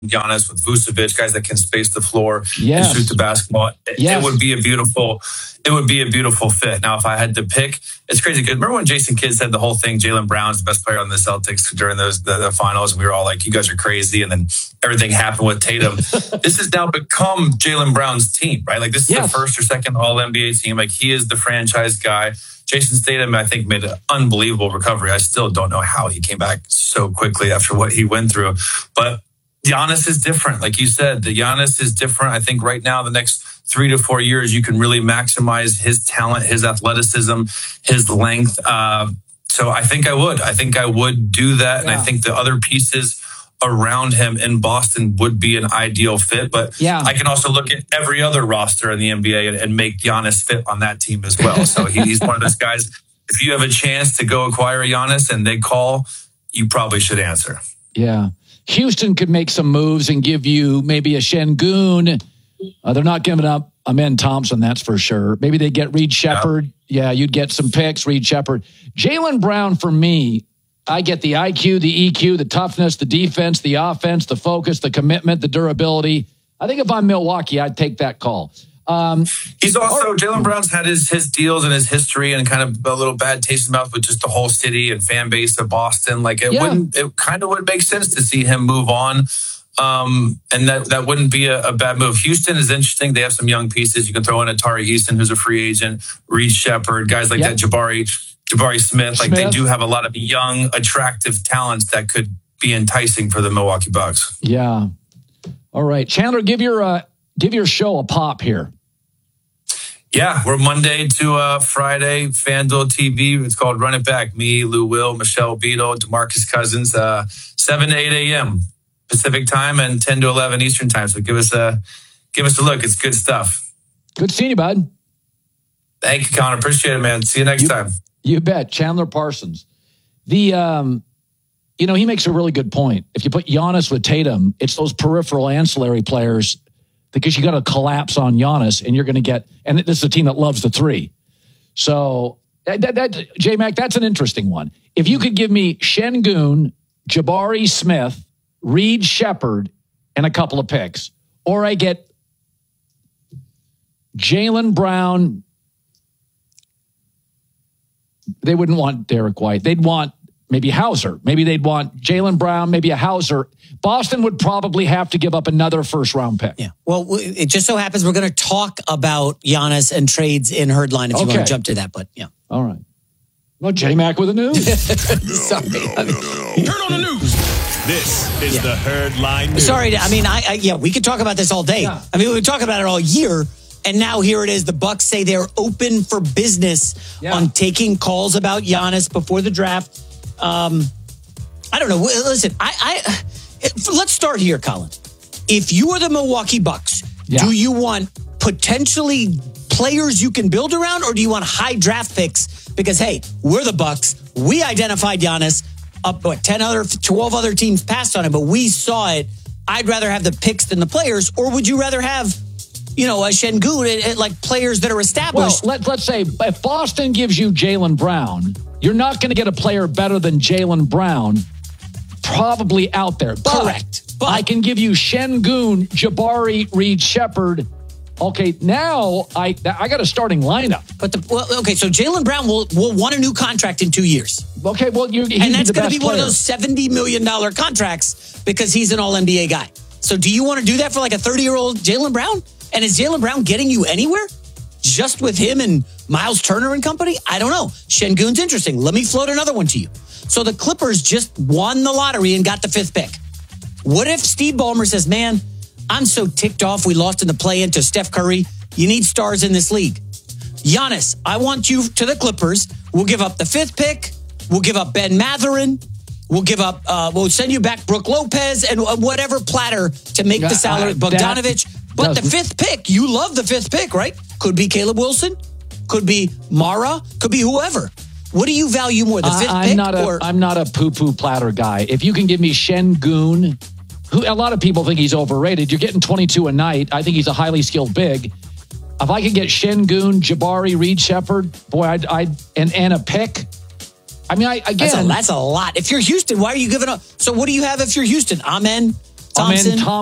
Giannis with Vucevic, guys that can space the floor and Yes. shoot the basketball. Yes. It would be a beautiful fit. Now, if I had to pick, it's crazy. Because remember when Jason Kidd said the whole thing, Jaylen Brown's the best player on the Celtics during the finals? We were all like, you guys are crazy. And then everything happened with Tatum. This has now become Jaylen Brown's team, right? Like, this is the first or second All-NBA team. Like, he is the franchise guy. Jason Statham, I think, made an unbelievable recovery. I still don't know how he came back so quickly after what he went through. But Giannis is different. Like you said, the Giannis is different. I think right now, the next 3 to 4 years, you can really maximize his talent, his athleticism, his length. So I think I would do that. And I think the other pieces around him in Boston would be an ideal fit. But I can also look at every other roster in the NBA and make Giannis fit on that team as well. So he's one of those guys. If you have a chance to go acquire Giannis and they call, you probably should answer. Yeah. Houston could make some moves and give you maybe a Şengün. They're not giving up Amen Thompson, that's for sure. Maybe they get Reed Shepherd. Yeah, you'd get some picks, Reed Shepherd. Jaylen Brown, for me, I get the IQ, the EQ, the toughness, the defense, the offense, the focus, the commitment, the durability. I think if I'm Milwaukee, I'd take that call. He's also, Jaylen Brown's had his deals and his history and kind of a little bad taste in the mouth with just the whole city and fan base of Boston. Like it kind of would make sense to see him move on. And that wouldn't be a bad move. Houston is interesting. They have some young pieces. You can throw in Atari Easton, who's a free agent, Reed Shepherd, guys like that, Jabari Smith. Like they do have a lot of young, attractive talents that could be enticing for the Milwaukee Bucks. Yeah. All right. Chandler, give your show a pop here. Yeah, we're Monday to Friday, FanDuel TV. It's called Run It Back. Me, Lou Will, Michelle Beadle, DeMarcus Cousins, 7 to 8 a.m. Pacific time and 10 to 11 Eastern time. So give us a look. It's good stuff. Good seeing you, bud. Thank you, Connor. Appreciate it, man. See you next time. You bet. Chandler Parsons. He makes a really good point. If you put Giannis with Tatum, it's those peripheral ancillary players because you got to collapse on Giannis and you're going to get, and this is a team that loves the three. So that J-Mac, that's an interesting one. If you could give me Şengün, Jabari Smith, Reed Shepherd, and a couple of picks, or I get Jaylen Brown. They wouldn't want Derek White. They'd want maybe Hauser. Maybe they'd want Jaylen Brown, maybe a Hauser. Boston would probably have to give up another first-round pick. Yeah. Well, it just so happens we're going to talk about Giannis and trades in Herdline if you want to jump to that. But, yeah. All right. Well, J-Mac with the news. Sorry. Turn on the news. This is the Herdline News. Sorry. I mean, we could talk about this all day. Yeah. I mean, we've talked about it all year. And now here it is. The Bucks say they're open for business on taking calls about Giannis before the draft. I don't know. Listen, let's start here, Colin. If you are the Milwaukee Bucks, do you want potentially players you can build around, or do you want high draft picks? Because, hey, we're the Bucks. We identified Giannis. 12 other teams passed on him, but we saw it. I'd rather have the picks than the players, or would you rather have, a Şengün, like players that are established? Well, let's say if Boston gives you Jaylen Brown, you're not going to get a player better than Jaylen Brown probably out there. Correct. But I can give you Şengün, Jabari, Reed Shepherd. Okay, now I got a starting lineup. So Jaylen Brown will want a new contract in 2 years. Okay, well, and that's going to be one of those $70 million contracts because he's an All-NBA guy. So do you want to do that for like a 30-year-old Jaylen Brown? And is Jaylen Brown getting you anywhere? Just with him and Miles Turner and company? I don't know. Şengün's interesting. Let me float another one to you. So the Clippers just won the lottery and got the 5th pick. What if Steve Ballmer says, man, I'm so ticked off we lost in the play-in to Steph Curry. You need stars in this league. Giannis, I want you to the Clippers. We'll give up the 5th pick. We'll give up Ben Mathurin. We'll give up, we'll send you back Brooke Lopez and whatever platter to make the salary. Bogdanovich. But the 5th pick, you love the 5th pick, right? Could be Caleb Wilson. Could be Mara. Could be whoever. What do you value more, the 5th pick? I'm not a poo-poo platter guy. If you can give me Şengün, who a lot of people think he's overrated. You're getting 22 a night. I think he's a highly skilled big. If I could get Şengün, Jabari, Reed Shepherd, boy, and a pick. I mean, that's a lot. If you're Houston, why are you giving up? So what do you have if you're Houston? Amen, Thompson.